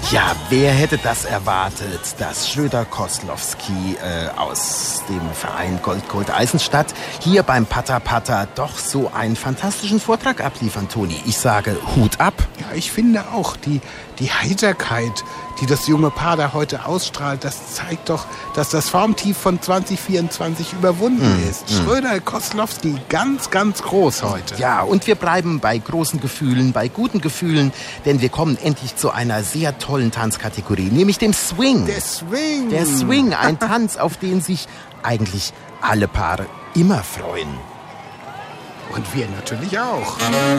Ja, wer hätte das erwartet, dass Schröder-Koslowski aus dem Verein Gold Eisenstadt hier beim Pata Pata doch so einen fantastischen Vortrag abliefern, Toni. Ich sage Hut ab. Ja, ich finde auch, die Heiterkeit, die das junge Paar da heute ausstrahlt, das zeigt doch, dass das Formtief von 2024 überwunden ist. Schröder-Koslowski, ganz, ganz groß heute. Ja, und wir bleiben bei großen Gefühlen, bei guten Gefühlen, denn wir kommen endlich zu einer sehr tollen Tanzkategorie, nämlich dem Swing. Der Swing. Der Swing, ein Tanz, auf den sich eigentlich alle Paare immer freuen. Und wir natürlich auch.